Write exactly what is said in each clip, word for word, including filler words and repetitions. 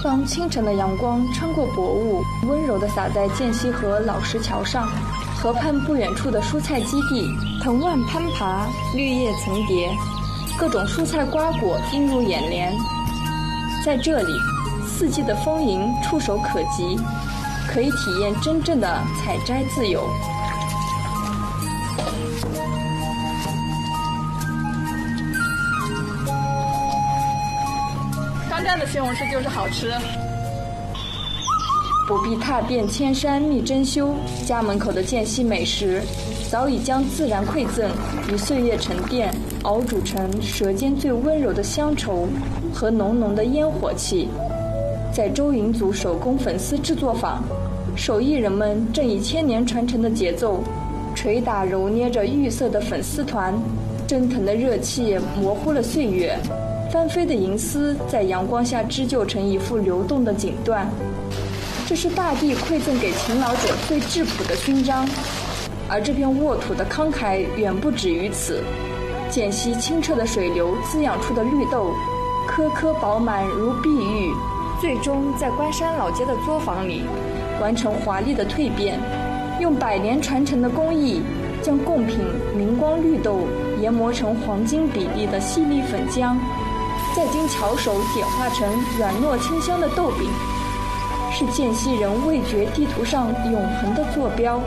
当清晨的阳光穿过薄雾，温柔地洒在间溪河老石桥上，河畔不远处的蔬菜基地，藤蔓攀爬，绿叶层叠，各种蔬菜瓜果映入眼帘。在这里，四季的丰盈触手可及，可以体验真正的采摘自由。 刚摘的西红柿就是好吃。 不必踏遍千山觅珍馐，家门口的间溪美食早已将自然馈赠与岁月沉淀熬煮成舌尖最温柔的乡愁和浓浓的烟火气。在周营族手工粉丝制作坊，手艺人们正以千年传承的节奏捶打揉捏着玉色的粉丝团，蒸腾的热气模糊了岁月，翻飞的银丝在阳光下织就成一幅流动的锦缎。这是大地馈赠给勤劳者最质朴的勋章，而这片沃土的慷慨远不止于此。间溪清澈的水流滋养出的绿豆，颗颗饱满如碧玉，最终在关山老街的作坊里完成华丽的蜕变，用百年传承的工艺将贡品明光绿豆研磨成黄金比例的细粒粉浆，再经巧手点化成软糯清香的豆饼，是间溪人味觉地图上永恒的坐标。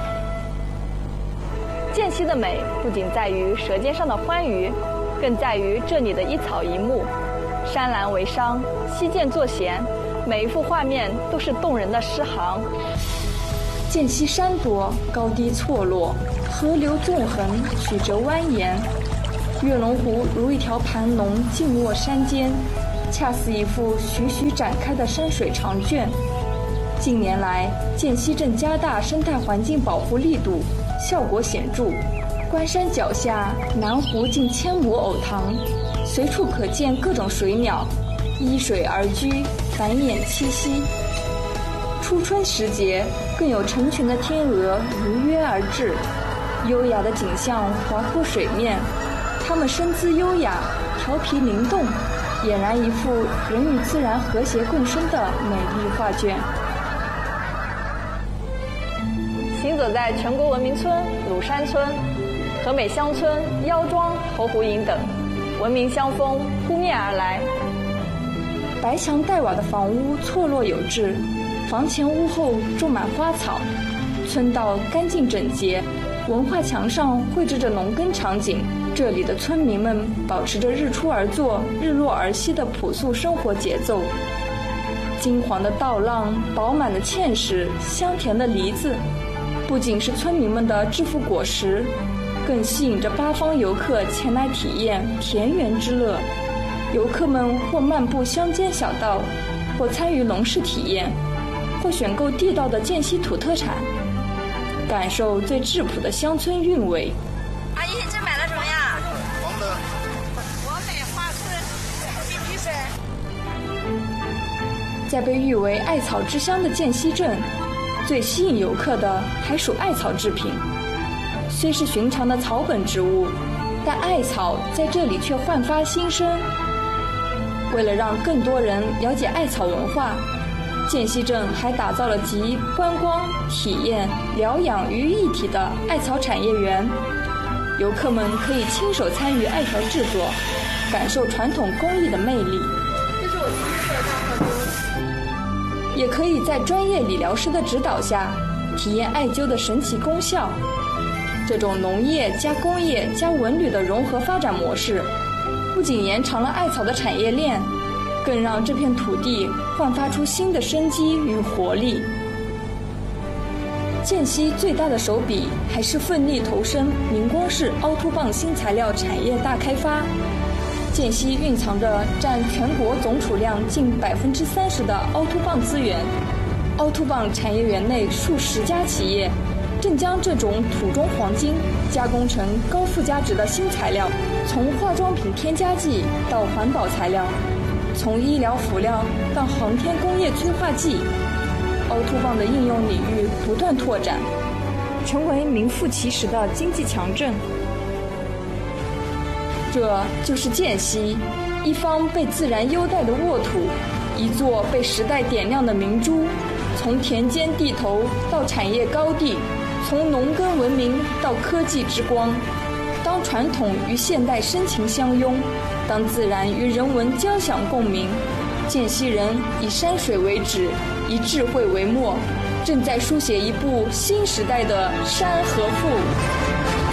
间溪的美不仅在于舌尖上的欢愉，更在于这里的一草一木。山岚为商，溪涧作闲，每一幅画面都是动人的诗行。 间溪山多，高低错落，河流纵横，曲折蜿蜒。月龙湖如一条盘龙静卧山间，恰似一幅徐徐展开的山水长卷。近年来，间溪正加大生态环境保护力度，效果显著。关山脚下，南湖近千亩藕塘，随处可见各种水鸟，依水而居，繁衍栖息。初春时节，更有成群的天鹅如约而至，优雅的景象划过水面，它们身姿优雅，调皮灵动，俨然一幅人与自然和谐共生的美丽画卷。 行走在全国文明村、鲁山村、和美乡村、腰庄、侯湖营等，文明乡风扑面而来。 白墙黛瓦的房屋错落有致，房前屋后种满花草，村道干净整洁，文化墙上绘制着农耕场景。这里的村民们保持着日出而作、日落而息的朴素生活节奏。金黄的稻浪、饱满的芡实、香甜的梨子，不仅是村民们的致富果实，更吸引着八方游客前来体验田园之乐。游客们或漫步乡间小道，或参与农事体验，或选购地道的间溪土特产，感受最质朴的乡村韵味。 阿姨，这买了什么呀？ 黄的。 我买花生、金皮水。 在被誉为艾草之乡的间溪镇，最吸引游客的还属艾草制品。虽是寻常的草本植物，但艾草在这里却焕发新生。为了让更多人了解艾草文化，间溪镇还打造了集观光、体验、疗养于一体的艾草产业园。游客们可以亲手参与艾条制作，感受传统工艺的魅力。 这是我亲自做的大荷珠。 也可以在专业理疗师的指导下，体验艾灸的神奇功效。这种农业加工业加文旅的融合发展模式，不仅延长了艾草的产业链，更让这片土地焕发出新的生机与活力。间溪最大的手笔还是奋力投身明光市凹凸棒新材料产业大开发。间溪蕴藏着占全国总储量近百分之三十的凹凸棒资源，凹凸棒产业园内数十家企业正将这种土中黄金加工成高附加值的新材料，从化妆品添加剂到环保材料，从医疗辅料到航天工业催化剂，凹凸棒的应用领域不断拓展，成为名副其实的经济强镇。这就是间溪，一方被自然优待的沃土， 一座被时代点亮的明珠，从田间地头到产业高地，从农耕文明到科技之光。当传统与现代深情相拥，当自然与人文交响共鸣，见西人以山水为纸，以智慧为墨，正在书写一部新时代的《山河赋》。